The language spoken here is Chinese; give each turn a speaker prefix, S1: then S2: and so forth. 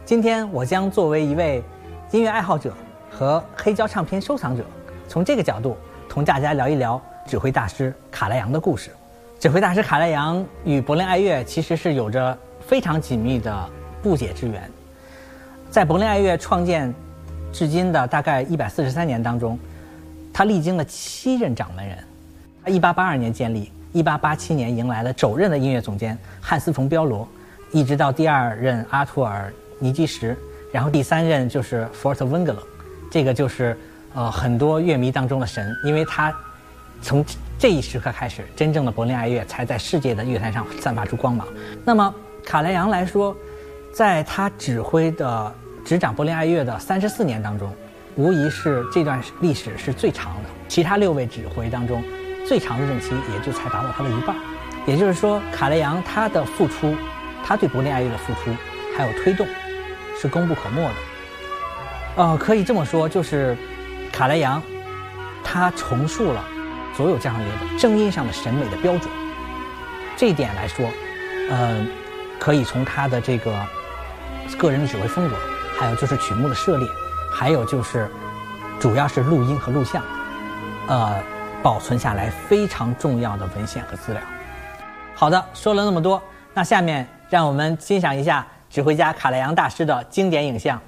S1: 今天我将作为一位音乐爱好者和黑胶唱片收藏者，从这个角度同大家聊一聊指挥大师卡莱扬的故事。指挥大师卡莱扬与柏林爱乐其实是有着非常紧密的不解之缘。在柏林爱乐创建至今的大概143年当中，他历经了7任掌门人。他1882年建立，1887年迎来了首任的音乐总监汉斯·冯·彪罗，一直到第2任阿图尔·尼基什，然后第3任就是福尔特·温格勒，这个就是很多乐迷当中的神，因为他从这一时刻开始，真正的柏林爱乐才在世界的乐坛上散发出光芒。那么卡莱扬来说，在他执掌柏林爱乐的34年当中，无疑是这段历史是最长的。其他6位指挥当中，最长的任期也就才达到他的一半。也就是说，卡莱扬他的付出，他对柏林爱乐的付出还有推动，是功不可没的。可以这么说，就是卡莱扬他重塑了所有交响乐的声音上的审美的标准。这一点来说，可以从他的这个个人的指挥风格，还有就是曲目的涉猎，还有就是主要是录音和录像，保存下来非常重要的文献和资料。好的，说了那么多，那下面让我们欣赏一下指挥家卡莱扬大师的经典影像。